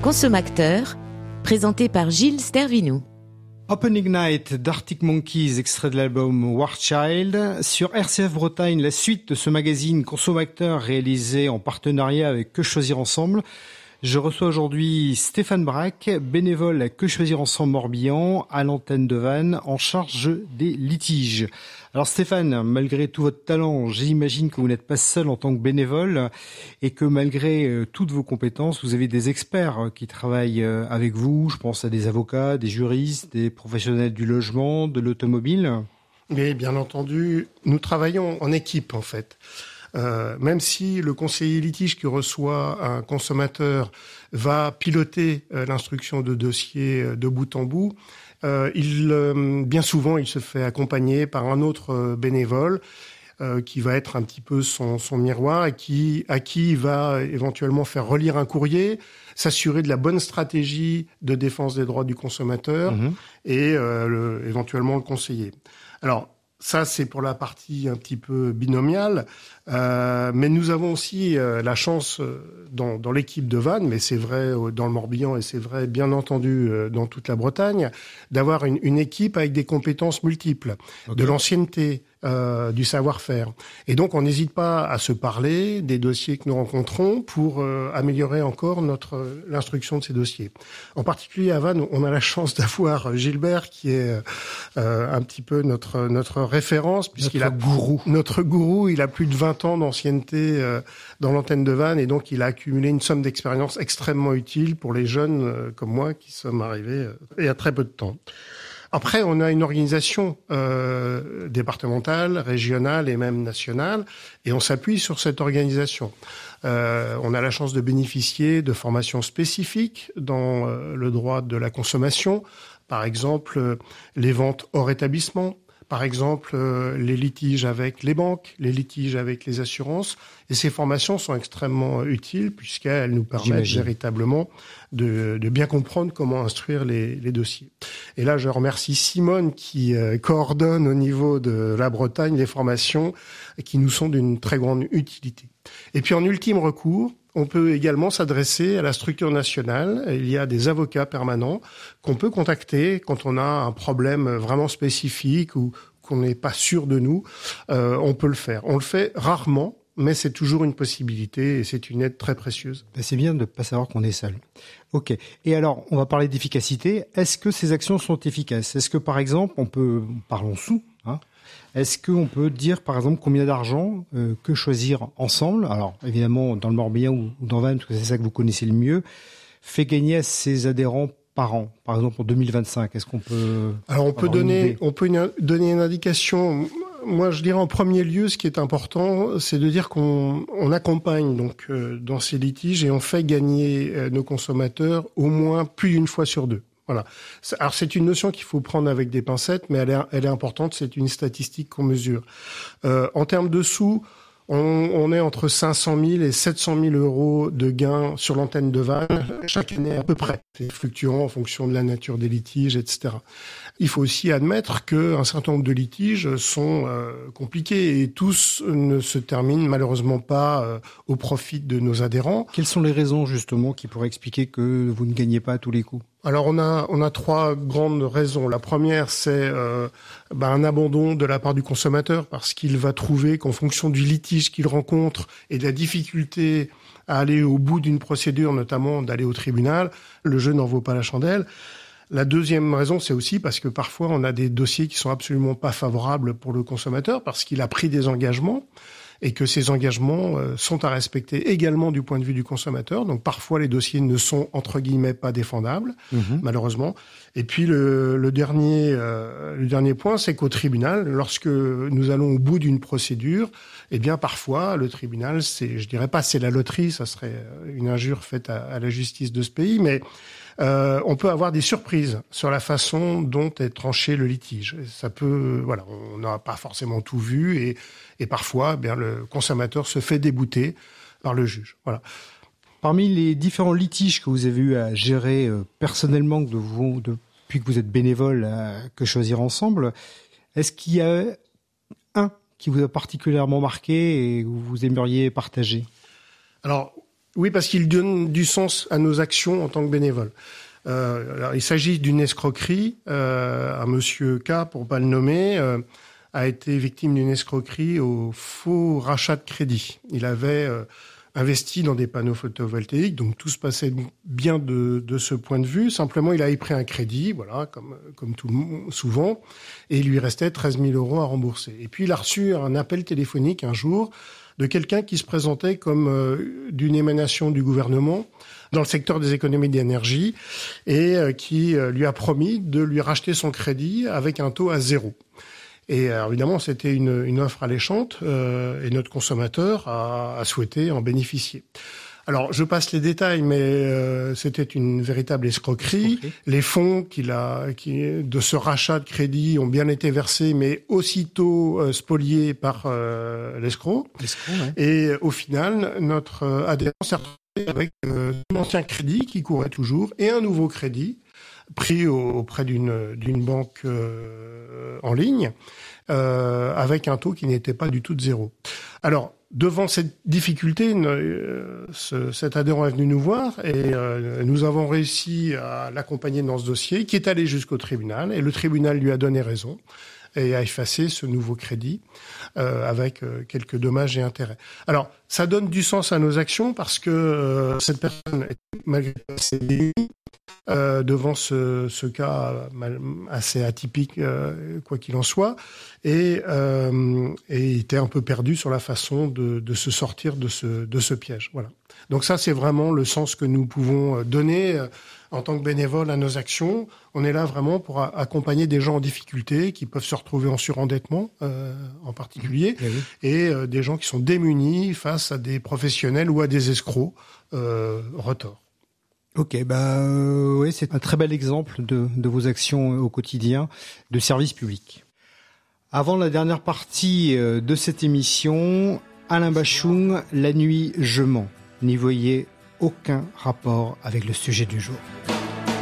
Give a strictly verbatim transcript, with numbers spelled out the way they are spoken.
Consomacteur, présenté par Gilles Stervinou. Opening Night d'Arctic Monkeys, extrait de l'album War Child. Sur R C F Bretagne, la suite de ce magazine Consomacteur réalisé en partenariat avec Que Choisir Ensemble. Je reçois aujourd'hui Stéphane Braque, bénévole à Que Choisir Ensemble Morbihan, à l'antenne de Vannes, en charge des litiges. Alors Stéphane, malgré tout votre talent, j'imagine que vous n'êtes pas seul en tant que bénévole et que malgré euh, toutes vos compétences, vous avez des experts qui travaillent euh, avec vous. Je pense à des avocats, des juristes, des professionnels du logement, de l'automobile. Mais bien entendu, nous travaillons en équipe en fait. Euh, même si le conseiller litige qui reçoit un consommateur va piloter euh, l'instruction de dossier euh, de bout en bout, euh, il, euh, bien souvent, il se fait accompagner par un autre euh, bénévole euh, qui va être un petit peu son, son miroir et qui, à qui il va éventuellement faire relire un courrier, s'assurer de la bonne stratégie de défense des droits du consommateur mmh. et euh, le, éventuellement le conseiller. Alors, ça, c'est pour la partie un petit peu binomiale. Euh, mais nous avons aussi euh, la chance euh, dans, dans l'équipe de Vannes, mais c'est vrai euh, dans le Morbihan et c'est vrai bien entendu euh, dans toute la Bretagne, d'avoir une, une équipe avec des compétences multiples, okay. de l'ancienneté, euh, du savoir-faire. Et donc, on n'hésite pas à se parler des dossiers que nous rencontrons pour euh, améliorer encore notre l'instruction de ces dossiers. En particulier à Vannes, on a la chance d'avoir Gilbert qui est euh, un petit peu notre notre référence puisqu'il notre a gourou. Notre gourou, il a plus de vingt ans d'ancienneté euh, dans l'antenne de Vannes et donc il a accumulé une somme d'expérience extrêmement utile pour les jeunes euh, comme moi qui sommes arrivés euh, il y a très peu de temps. Après, on a une organisation euh, départementale, régionale et même nationale, et on s'appuie sur cette organisation. Euh, on a la chance de bénéficier de formations spécifiques dans euh, le droit de la consommation, par exemple euh, les ventes hors établissement, par exemple euh, les litiges avec les banques, les litiges avec les assurances. Et ces formations sont extrêmement utiles puisqu'elles nous permettent J'imagine. véritablement de, de bien comprendre comment instruire les, les dossiers. Et là, je remercie Simone qui euh, coordonne au niveau de la Bretagne les formations qui nous sont d'une très grande utilité. Et puis en ultime recours, on peut également s'adresser à la structure nationale. Il y a des avocats permanents qu'on peut contacter quand on a un problème vraiment spécifique ou qu'on n'est pas sûr de nous. Euh, on peut le faire. On le fait rarement, mais c'est toujours une possibilité et c'est une aide très précieuse. Ben c'est bien de ne pas savoir qu'on est seul. Ok. Et alors, on va parler d'efficacité. Est-ce que ces actions sont efficaces ? Est-ce que, par exemple, on peut, parlons sous, hein, est-ce qu'on peut dire, par exemple, combien d'argent euh, Que Choisir Ensemble, alors évidemment dans le Morbihan ou, ou dans Vannes, parce que c'est ça que vous connaissez le mieux, fait gagner à ses adhérents par an, par exemple en deux mille vingt-cinq. Est-ce qu'on peut Alors on peut donner, on peut une, donner une indication. Moi, je dirais en premier lieu, ce qui est important, c'est de dire qu'on on accompagne donc euh, dans ces litiges et on fait gagner euh, nos consommateurs au moins plus d'une fois sur deux. Voilà. Alors c'est une notion qu'il faut prendre avec des pincettes, mais elle est, elle est importante. C'est une statistique qu'on mesure. Euh, en termes de sous, on, on est entre cinq cent mille et sept cent mille euros de gains sur l'antenne de Vannes chaque année à peu près. C'est fluctuant en fonction de la nature des litiges, et cetera. Il faut aussi admettre qu'un certain nombre de litiges sont euh, compliqués et tous ne se terminent malheureusement pas euh, au profit de nos adhérents. Quelles sont les raisons justement qui pourraient expliquer que vous ne gagnez pas à tous les coups ? Alors on a on a trois grandes raisons. La première, c'est euh, ben, un abandon de la part du consommateur parce qu'il va trouver qu'en fonction du litige qu'il rencontre et de la difficulté à aller au bout d'une procédure, notamment d'aller au tribunal, le jeu n'en vaut pas la chandelle. La deuxième raison, c'est aussi parce que parfois on a des dossiers qui sont absolument pas favorables pour le consommateur parce qu'il a pris des engagements et que ces engagements euh, sont à respecter également du point de vue du consommateur. Donc parfois les dossiers ne sont entre guillemets pas défendables, mmh. malheureusement. Et puis le, le dernier euh, le dernier point, c'est qu'au tribunal, lorsque nous allons au bout d'une procédure, eh bien parfois le tribunal, c'est, je dirais pas c'est la loterie, ça serait une injure faite à, à la justice de ce pays, mais Euh, on peut avoir des surprises sur la façon dont est tranché le litige. Ça peut, voilà, on n'a pas forcément tout vu et, et parfois, eh bien, le consommateur se fait débouter par le juge. Voilà. Parmi les différents litiges que vous avez eu à gérer euh, personnellement de vous, depuis que vous êtes bénévole à Que Choisir Ensemble, est-ce qu'il y a un qui vous a particulièrement marqué et que vous aimeriez partager ? Alors, Oui, parce qu'il donne du sens à nos actions en tant que bénévoles. Euh, alors, il s'agit d'une escroquerie. Euh, un monsieur K, pour pas le nommer, euh, a été victime d'une escroquerie au faux rachat de crédit. Il avait euh, investi dans des panneaux photovoltaïques, donc tout se passait bien de, de ce point de vue. Simplement, il avait pris un crédit, voilà, comme, comme tout le monde, souvent, et il lui restait treize mille euros à rembourser. Et puis, il a reçu un appel téléphonique un jour de quelqu'un qui se présentait comme euh, d'une émanation du gouvernement dans le secteur des économies d'énergie et euh, qui euh, lui a promis de lui racheter son crédit avec un taux à zéro. Et alors, évidemment, c'était une, une offre alléchante euh, et notre consommateur a, a souhaité en bénéficier. Alors, je passe les détails, mais euh, c'était une véritable escroquerie. escroquerie. Les fonds qu'il a, qui, de ce rachat de crédit ont bien été versés, mais aussitôt euh, spoliés par euh, l'escroc. L'escroc, ouais. Et au final, notre euh, adhérent s'est retrouvé avec euh, un ancien crédit qui courait toujours et un nouveau crédit pris au, auprès d'une, d'une banque euh, en ligne euh, avec un taux qui n'était pas du tout de zéro. Alors, devant cette difficulté, euh, ce, cet adhérent est venu nous voir et euh, nous avons réussi à l'accompagner dans ce dossier qui est allé jusqu'au tribunal et le tribunal lui a donné raison et a effacé ce nouveau crédit euh, avec euh, quelques dommages et intérêts. Alors, ça donne du sens à nos actions parce que euh, cette personne est malgré tout assez démunie Euh, devant ce, ce cas assez atypique, euh, quoi qu'il en soit, et, euh, et il était un peu perdu sur la façon de, de se sortir de ce, de ce piège. Voilà. Donc ça, c'est vraiment le sens que nous pouvons donner euh, en tant que bénévoles à nos actions. On est là vraiment pour a- accompagner des gens en difficulté qui peuvent se retrouver en surendettement, euh, en particulier, oui, oui. et euh, des gens qui sont démunis face à des professionnels ou à des escrocs euh, retors. Ok, bah euh, oui, c'est un très bel exemple de, de vos actions au quotidien de service public. Avant la dernière partie de cette émission, Alain Bachung, La nuit je mens. N'y voyez aucun rapport avec le sujet du jour.